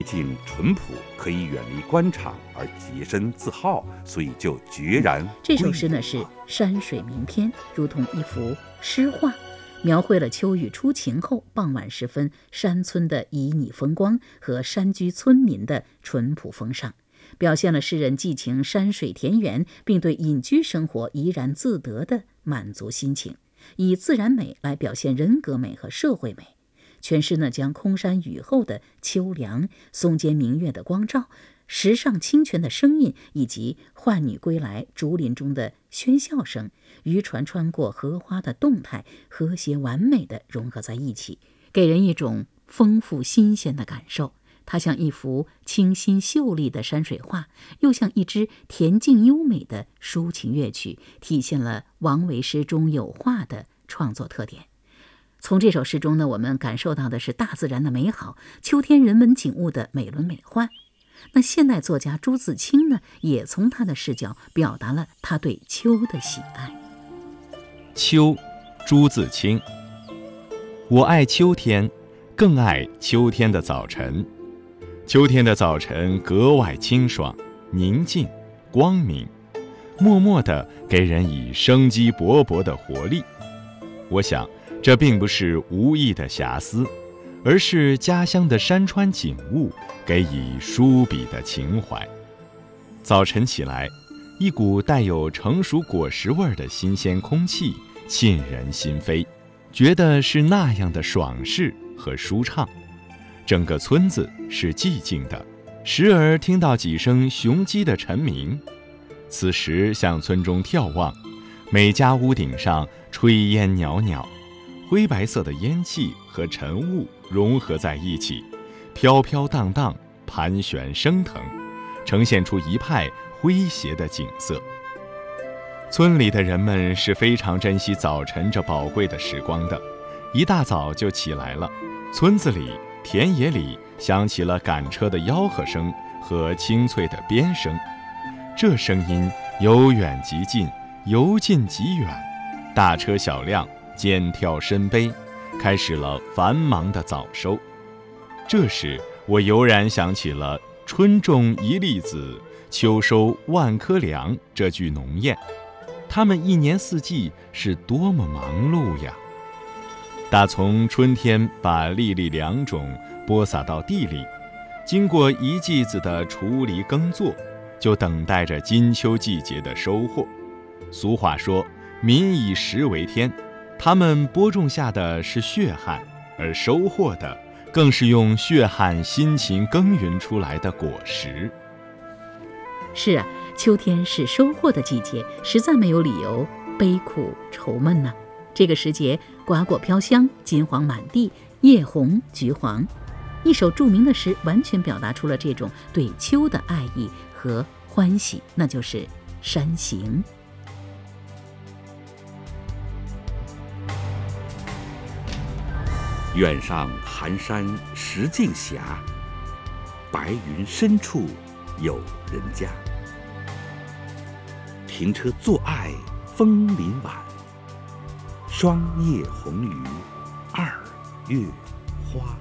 竟淳朴，可以远离官场而洁身自好，所以就决然。 这首诗呢是山水名篇，如同一幅诗画，描绘了秋雨初晴后傍晚时分山村的旖旎风光和山居村民的淳朴风尚，表现了诗人寄情山水田园，并对隐居生活怡然自得的满足心情，以自然美来表现人格美和社会美。全诗呢将空山雨后的秋凉、松间明月的光照、石上清泉的声音，以及浣女归来竹林中的喧笑声、渔船穿过荷花的动态，和谐完美地融合在一起，给人一种丰富新鲜的感受。它像一幅清新秀丽的山水画，又像一支恬静优美的抒情乐曲，体现了王维诗中有画的创作特点。从这首诗中呢，我们感受到的是大自然的美好，秋天人文景物的美轮美奂。那现代作家朱自清呢，也从他的视角表达了他对秋的喜爱。 秋，朱自清。我爱秋天，更爱秋天的早晨。秋天的早晨格外清爽、宁静、光明，默默地给人以生机勃勃的活力。我想这并不是无意的遐思，而是家乡的山川景物给予书笔的情怀。早晨起来，一股带有成熟果实味的新鲜空气沁人心扉，觉得是那样的爽适和舒畅。整个村子是寂静的，时而听到几声雄鸡的晨鸣。此时向村中眺望，每家屋顶上炊烟袅袅，灰白色的烟气和晨雾融合在一起，飘飘荡荡，盘旋升腾，呈现出一派诙谐的景色。村里的人们是非常珍惜早晨这宝贵的时光的，一大早就起来了。村子里、田野里响起了赶车的吆喝声和清脆的鞭声，这声音由远及近，由近及远，大车小辆肩挑身背，开始了繁忙的早收。这时我油然想起了春种一粒子，秋收万颗粮这句农谚，他们一年四季是多么忙碌呀！打从春天把粒粒粮种播撒到地里，经过一季子的锄犁耕作，就等待着金秋季节的收获。俗话说，民以食为天，他们播种下的是血汗，而收获的更是用血汗辛勤耕耘出来的果实。 是啊，秋天是收获的季节，实在没有理由悲苦愁闷呢。这个时节，瓜果飘香，金黄满地，叶红菊黄。一首著名的诗完全表达出了这种对秋的爱意和欢喜，那就是《山行》。 远上寒山石径斜，白云深处有人家。停车坐爱枫林晚，霜叶红于二月花。